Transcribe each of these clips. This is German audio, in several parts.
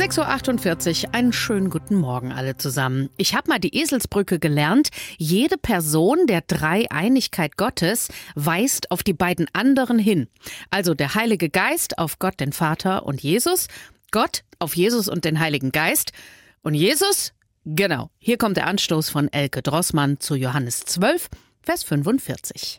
6.48 Uhr, einen schönen guten Morgen alle zusammen. Ich habe mal die Eselsbrücke gelernt. Jede Person der Dreieinigkeit Gottes weist auf die beiden anderen hin. Also der Heilige Geist auf Gott, den Vater und Jesus, Gott auf Jesus und den Heiligen Geist und Jesus, genau, hier kommt der Anstoß von Elke Drossmann zu Johannes 12, Vers 45.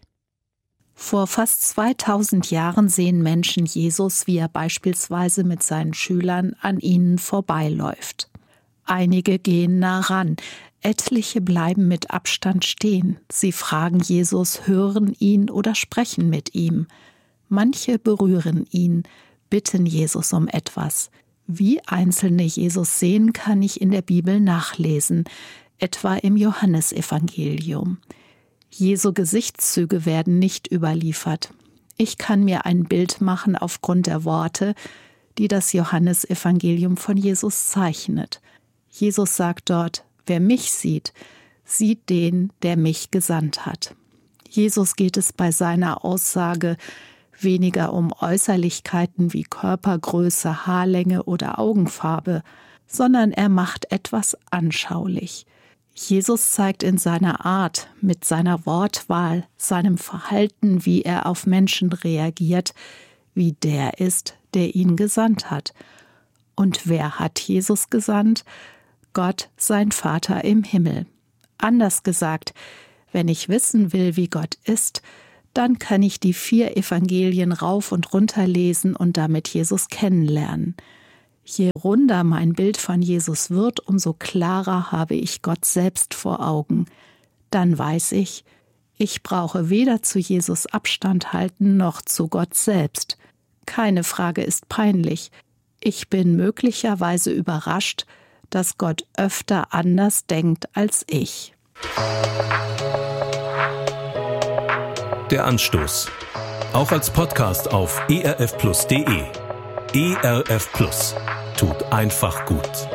Vor fast 2000 Jahren sehen Menschen Jesus, wie er beispielsweise mit seinen Schülern an ihnen vorbeiläuft. Einige gehen nah ran, etliche bleiben mit Abstand stehen. Sie fragen Jesus, hören ihn oder sprechen mit ihm. Manche berühren ihn, bitten Jesus um etwas. Wie Einzelne Jesus sehen, kann ich in der Bibel nachlesen, etwa im Johannesevangelium. Jesu Gesichtszüge werden nicht überliefert. Ich kann mir ein Bild machen aufgrund der Worte, die das Johannesevangelium von Jesus zeichnet. Jesus sagt dort, wer mich sieht, sieht den, der mich gesandt hat. Jesus geht es bei seiner Aussage weniger um Äußerlichkeiten wie Körpergröße, Haarlänge oder Augenfarbe, sondern er macht etwas anschaulich. Jesus zeigt in seiner Art, mit seiner Wortwahl, seinem Verhalten, wie er auf Menschen reagiert, wie der ist, der ihn gesandt hat. Und wer hat Jesus gesandt? Gott, sein Vater im Himmel. Anders gesagt, wenn ich wissen will, wie Gott ist, dann kann ich die 4 Evangelien rauf und runter lesen und damit Jesus kennenlernen. Je runder mein Bild von Jesus wird, umso klarer habe ich Gott selbst vor Augen. Dann weiß ich, ich brauche weder zu Jesus Abstand halten noch zu Gott selbst. Keine Frage ist peinlich. Ich bin möglicherweise überrascht, dass Gott öfter anders denkt als ich. Der Anstoß. Auch als Podcast auf erfplus.de. ERF Plus. Tut einfach gut.